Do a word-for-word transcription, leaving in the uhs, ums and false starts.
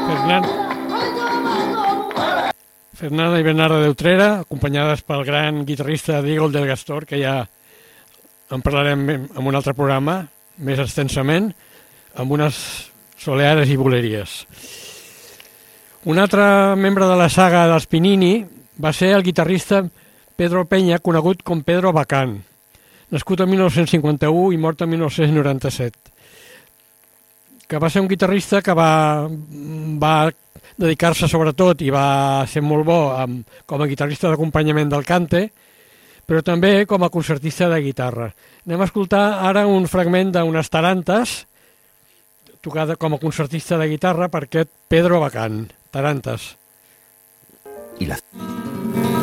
Fernanda, Fernanda i Bernarda d'Utrera, acompanyades pel gran guitarrista Diego del Gastor, que ja en parlarem en un altre programa, més extensament, amb unes soleares i boleries. Un altre membre de la saga dels Pinini va ser el guitarrista Pedro Peña, conegut com Pedro Bacán, nascut en mil nou-cents cinquanta-u i mort en mil nou-cents noranta-set, que va ser un guitarrista que va, va dedicar-se sobretot i va ser molt bo amb, com a guitarrista d'acompanyament del cante, però també com a concertista de guitarra. Anem a escoltar ara un fragment d'unes tarantes, tocada com a concertista de guitarra per aquest Pedro Bacán. Tarantes. I la...